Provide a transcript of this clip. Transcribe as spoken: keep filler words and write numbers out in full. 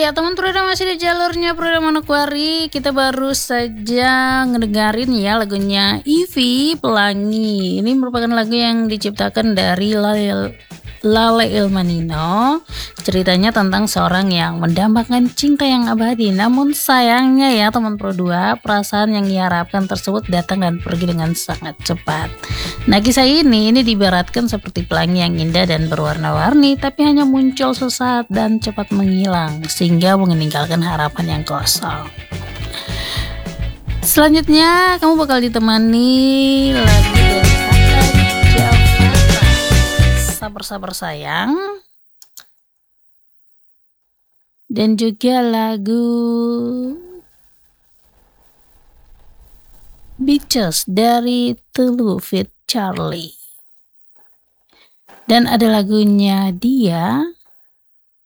Iya teman Pruda masih di jalurnya Pruda Manokwari. Kita baru saja ngedengerin ya lagunya Ivy Pelangi. Ini merupakan lagu yang diciptakan dari Lale, Lale Ilmanino. Ceritanya tentang seorang yang mendambakan cinta yang abadi. Namun sayangnya ya teman Pro dua, perasaan yang ia harapkan tersebut datang dan pergi dengan sangat cepat. Nah kisah ini ini diibaratkan seperti pelangi yang indah dan berwarna-warni, tapi hanya muncul sesaat dan cepat menghilang, sehingga meninggalkan harapan yang kosong. Selanjutnya kamu bakal ditemani lagu dari Sandra Javara, Sabar-sabar sayang, dan juga lagu Beaches dari Telu Fit Charlie. Dan ada lagunya Dia